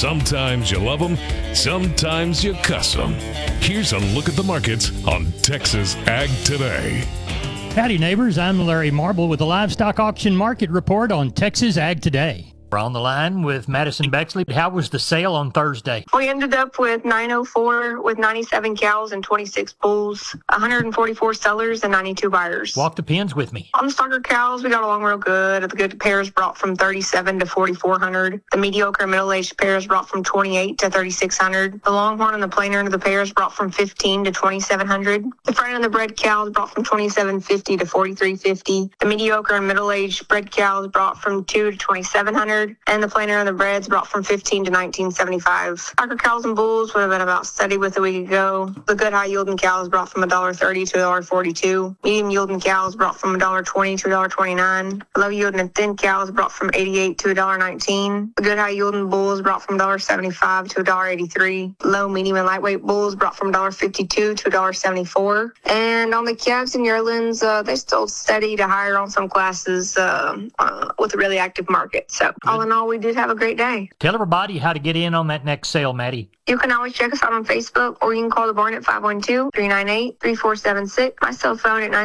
Sometimes you love them, sometimes you cuss them. Here's a look at the markets on Texas Ag Today. Howdy, neighbors. I'm Larry Marble with the Livestock Auction Market Report on Texas Ag Today. We're on the line with Madison Bexley. How was the sale on Thursday? We ended up with 904 with 97 cows and 26 bulls, 144 sellers and 92 buyers. Walk the pens with me. On the stalker cows, we got along real good. The good pairs brought from 37 to 4,400. The mediocre middle-aged pairs brought from 28 to 3,600. The longhorn and the plainer end of the pairs brought from 15 to 2,700. The front and the bred cows brought from 2,750 to 4,350. The mediocre and middle-aged bred cows brought from 2 to 2,700. And the plainer and the breds brought from 15 to 1975. Stalker cows and bulls would have been about steady with a week ago. The good high yielding cows brought from $1.30 to $1.42. Medium yielding cows brought from $1.20 to $1.29. Low yielding and thin cows brought from $88 to $1.19. The good high yielding bulls brought from $1.75 to $1.83. Low, medium, and lightweight bulls brought from $1.52 to $1.74. And on the calves and yearlings, they still steady to higher on some classes with a really active market. So all in all, we did have a great day. Tell everybody how to get in on that next sale, Maddie. You can always check us out on Facebook, or you can call the barn at 512-398-3476. My cell phone at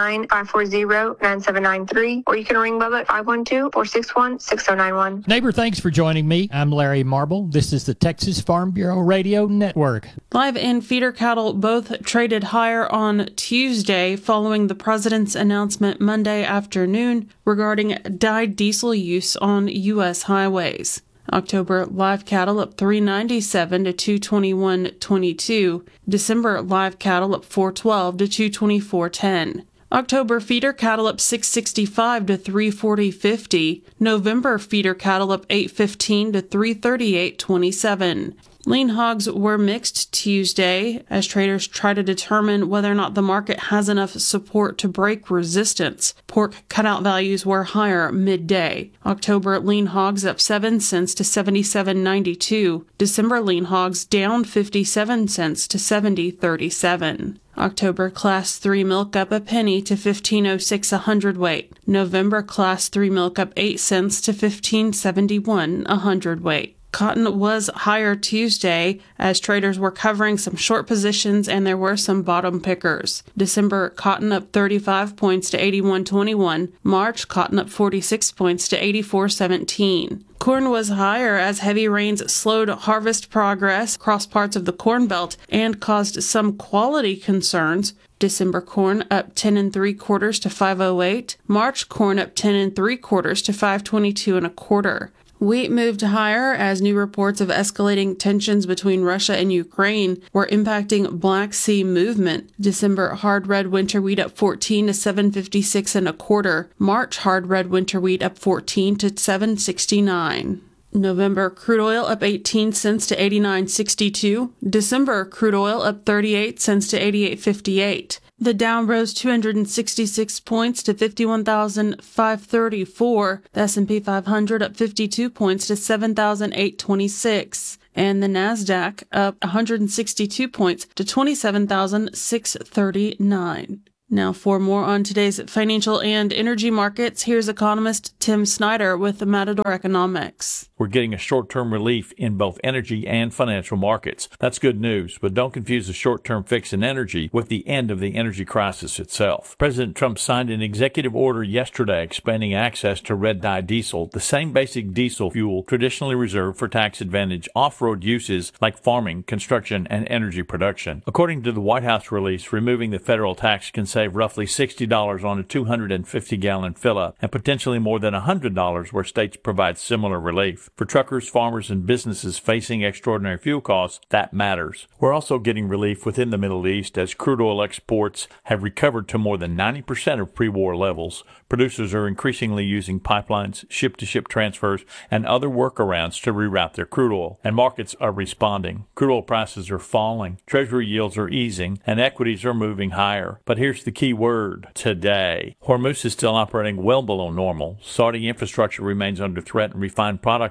979-540-9793. Or you can ring Bubba at 512-461-6091. Neighbor, thanks for joining me. I'm Larry Marble. This is the Texas Farm Bureau Radio Network. Live and feeder cattle both traded higher on Tuesday following the president's announcement Monday afternoon regarding dyed diesel use on U.S. highways. October live cattle up $397 to $221.22. December live cattle up $412 to $224.10. October feeder cattle up $665 to $340.50. November feeder cattle up $815 to $338.27. Lean hogs were mixed Tuesday as traders try to determine whether or not the market has enough support to break resistance. Pork cutout values were higher midday. October lean hogs up 7 cents to 77.92. December lean hogs down 57 cents to 70.37. October Class 3 milk up a penny to 15.06 a hundredweight. November Class 3 milk up 8 cents to 15.71 a hundredweight. Cotton was higher Tuesday as traders were covering some short positions and there were some bottom pickers. December cotton up 35 points to 81.21. March cotton up 46 points to 84.17. Corn was higher as heavy rains slowed harvest progress across parts of the Corn Belt and caused some quality concerns. December corn up 10 3/4 to 5.08. March corn up 10 3/4 to 5.22 1/4. Wheat moved higher as new reports of escalating tensions between Russia and Ukraine were impacting Black Sea movement. December hard red winter wheat up 14 to 7.56 1/4. March hard red winter wheat up 14 to 7.69. November crude oil up 18 cents to 89.62. December crude oil up 38 cents to 88.58. The Dow rose 266 points to 51,534. The S&P 500 up 52 points to 7,826. And the NASDAQ up 162 points to 27,639. Now for more on today's financial and energy markets, here's economist Tim Snyder with Matador Economics. We're getting a short-term relief in both energy and financial markets. That's good news, but don't confuse the short-term fix in energy with the end of the energy crisis itself. President Trump signed an executive order yesterday expanding access to red-dye diesel, the same basic diesel fuel traditionally reserved for tax-advantaged off-road uses like farming, construction, and energy production. According to the White House release, removing the federal tax can save roughly $60 on a 250-gallon fill-up and potentially more than $100 where states provide similar relief. For truckers, farmers, and businesses facing extraordinary fuel costs, that matters. We're also getting relief within the Middle East as crude oil exports have recovered to more than 90% of pre-war levels. Producers are increasingly using pipelines, ship-to-ship transfers, and other workarounds to reroute their crude oil, and markets are responding. Crude oil prices are falling, treasury yields are easing, and equities are moving higher. But here's the key word: today. Hormuz is still operating well below normal. Saudi infrastructure remains under threat, and refined product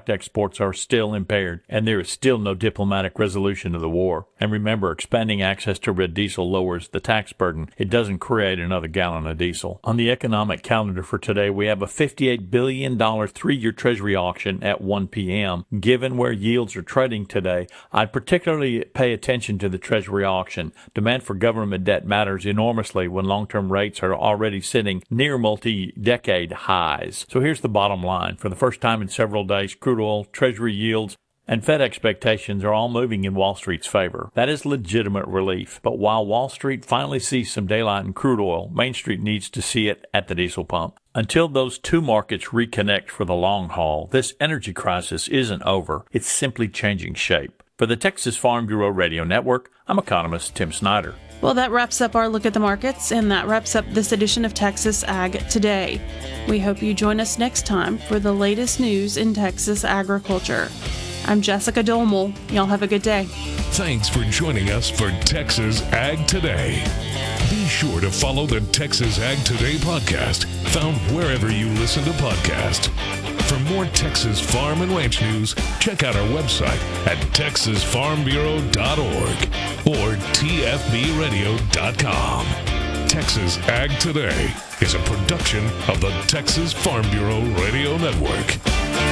product exports are still impaired, and there is still no diplomatic resolution of the war. And remember, expanding access to red diesel lowers the tax burden. It doesn't create another gallon of diesel. On the economic calendar for today, we have a $58 billion 3-year Treasury auction at 1 p.m. Given where yields are trading today, I'd particularly pay attention to the Treasury auction. Demand for government debt matters enormously when long-term rates are already sitting near multi-decade highs. So here's the bottom line. For the first time in several days, crude oil, Treasury yields, and Fed expectations are all moving in Wall Street's favor. That is legitimate relief. But while Wall Street finally sees some daylight in crude oil, Main Street needs to see it at the diesel pump. Until those two markets reconnect for the long haul, this energy crisis isn't over. It's simply changing shape. For the Texas Farm Bureau Radio Network, I'm economist Tim Snyder. Well, that wraps up our look at the markets, and that wraps up this edition of Texas Ag Today. We hope you join us next time for the latest news in Texas agriculture. I'm Jessica Dolmel. Y'all have a good day. Thanks for joining us for Texas Ag Today. Be sure to follow the Texas Ag Today podcast, found wherever you listen to podcasts. For more Texas farm and ranch news, check out our website at texasfarmbureau.org or tfbradio.com. Texas Ag Today is a production of the Texas Farm Bureau Radio Network.